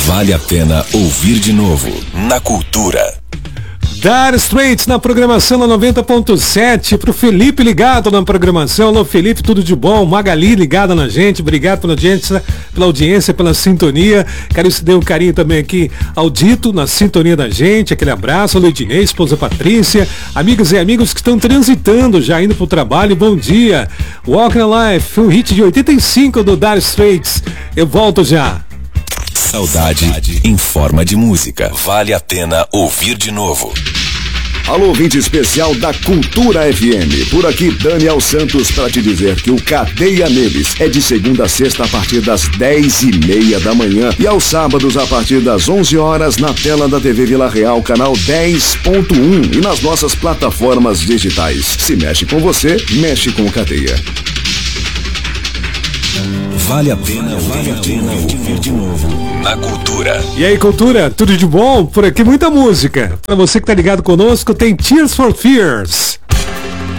Vale a pena ouvir de novo na Cultura. Dire Straits na programação na 90.7, pro Felipe ligado na programação. Alô Felipe, tudo de bom? Magali ligada na gente, obrigado pela audiência, pela sintonia. Quero se dê um carinho também aqui ao Dito, na sintonia da gente, aquele abraço. Alô Ednei, esposa Patrícia, amigas e amigos que estão transitando, já indo pro trabalho, bom dia. Walking Life, um hit de 85 do Dire Straits. Eu volto já. Saudade em forma de música. Vale a pena ouvir de novo. Alô, ouvinte especial da Cultura FM. Por aqui, Daniel Santos, para te dizer que o Cadeia Neles é de segunda a sexta a partir das 10h30 da manhã e aos sábados a partir das 11 horas na tela da TV Vila Real, canal 10.1 e nas nossas plataformas digitais. Se mexe com você, mexe com Cadeia. Vale a pena ouvir de novo na Cultura. E aí, Cultura, tudo de bom? Por aqui muita música. Para você que tá ligado conosco, tem Tears for Fears.